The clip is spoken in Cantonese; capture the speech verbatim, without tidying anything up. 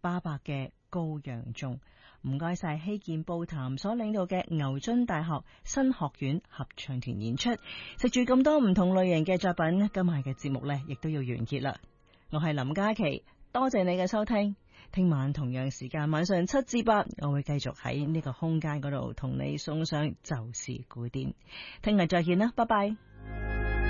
巴伯嘅羔羊中。唔該晒希健報談所領導嘅牛津大學新學院合唱團演出。食住咁多唔同類型嘅作品，今晚嘅節目呢亦都要完結啦。我係林嘉琪，多謝你嘅收聽。聽晚同樣時間晚上七至八，我會繼續喺呢個空間嗰度同你送上舊時古典。聽日再見啦，拜拜。